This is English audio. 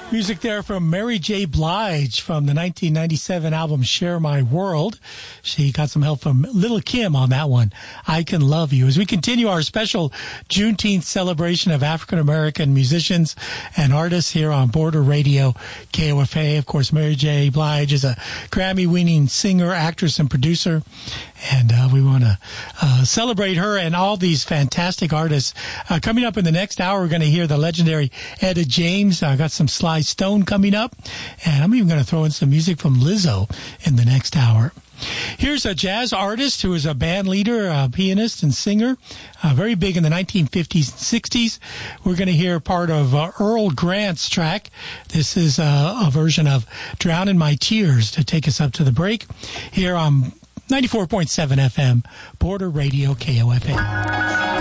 Music there from Mary J. Blige from the 1997 album Share My World. She got some help from Little Kim on that one, I Can Love You. As we continue our special Juneteenth celebration of African-American musicians and artists here on Border Radio KOFA. Of course, Mary J. Blige is a Grammy-winning singer, actress, and producer. And we want to celebrate her and all these fantastic artists. Coming up in the next hour, we're going to hear the legendary Etta James. I got some Sly Stone coming up. And I'm even going to throw in some music from Lizzo in the next hour. Here's a jazz artist who is a band leader, a pianist and singer, very big in the 1950s and 60s. We're going to hear part of Earl Grant's track. This is a version of Drown in My Tears to take us up to the break here on 94.7 FM, Border Radio KOFA.